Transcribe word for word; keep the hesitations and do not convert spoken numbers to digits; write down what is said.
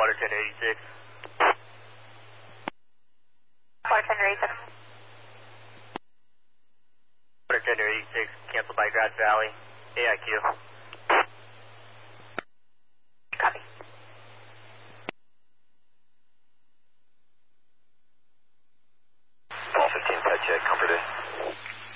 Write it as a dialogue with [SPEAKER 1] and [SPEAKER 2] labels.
[SPEAKER 1] Tender eighty-six.
[SPEAKER 2] Bartender eighty-six.
[SPEAKER 1] Tender eighty-six, canceled by Grass Valley. A I Q.
[SPEAKER 2] Copy.
[SPEAKER 3] Paul fifteen, Pet Jet, Comfort Day.